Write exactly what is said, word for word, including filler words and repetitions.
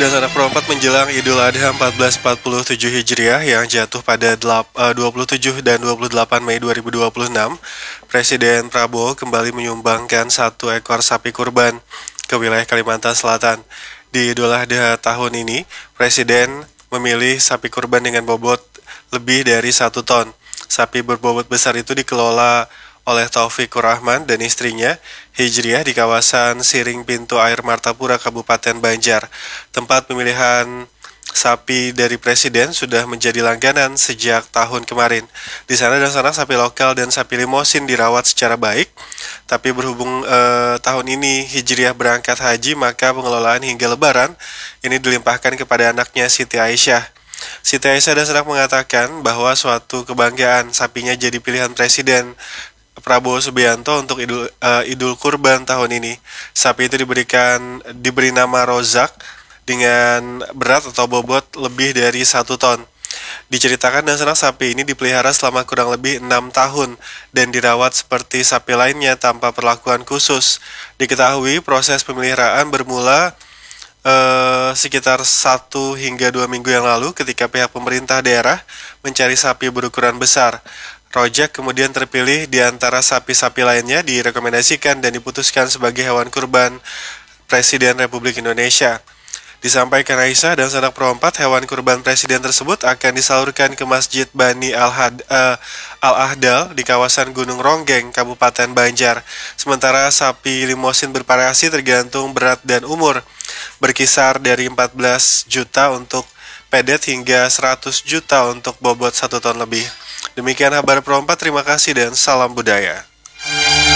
Dan anak perempat menjelang Idul Adha seribu empat ratus empat puluh tujuh Hijriah yang jatuh pada dua puluh tujuh dan dua puluh delapan Mei dua ribu dua puluh enam, Presiden Prabowo kembali menyumbangkan satu ekor sapi kurban ke wilayah Kalimantan Selatan. Di Idul Adha tahun ini, Presiden memilih sapi kurban dengan bobot lebih dari satu ton. Sapi berbobot besar itu dikelola oleh Taufikur Rahman dan istrinya, Hijriah, di kawasan Siring Pintu Air Martapura, Kabupaten Banjar. Tempat pemilihan sapi dari Presiden sudah menjadi langganan sejak tahun kemarin. Di sana dan sana sapi lokal dan sapi limosin dirawat secara baik. Tapi berhubung eh, tahun ini Hijriah berangkat haji, maka pengelolaan hingga Lebaran ini dilimpahkan kepada anaknya Siti Aisyah. Siti Aisyah dan Sanak mengatakan bahwa suatu kebanggaan sapinya jadi pilihan Presiden Prabowo Subianto untuk Idul, uh, Idul Kurban tahun ini. Sapi itu diberikan diberi nama Rozak dengan berat atau bobot lebih dari satu ton. Diceritakan dan senang sapi ini dipelihara selama kurang lebih enam tahun dan dirawat seperti sapi lainnya tanpa perlakuan khusus. Diketahui proses pemeliharaan bermula uh, sekitar satu hingga dua minggu yang lalu ketika pihak pemerintah daerah mencari sapi berukuran besar. Rojak kemudian terpilih di antara sapi-sapi lainnya, direkomendasikan dan diputuskan sebagai hewan kurban Presiden Republik Indonesia. Disampaikan Aisyah dan sanak perempat, hewan kurban Presiden tersebut akan disalurkan ke Masjid Bani Al-Had, uh, Al-Ahdal di kawasan Gunung Ronggeng, Kabupaten Banjar. Sementara sapi limosin bervariasi tergantung berat dan umur, berkisar dari empat belas juta untuk pedet hingga seratus juta untuk bobot satu ton lebih. Demikian kabar perempat, terima kasih dan salam budaya.